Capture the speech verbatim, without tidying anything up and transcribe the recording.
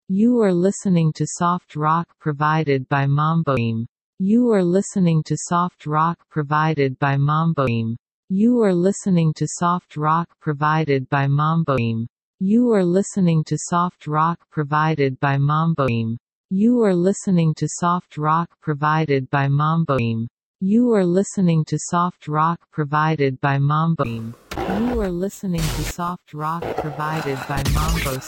You are listening to soft rock provided by Mamboim. You are listening to soft rock provided by Mamboim. You are listening to soft rock provided by Mamboim. You are listening to soft rock provided by Mamboim. You are listening to soft rock provided by Mamboim. You are listening to soft rock provided by Mamboim. You are listening to soft rock provided by Mambo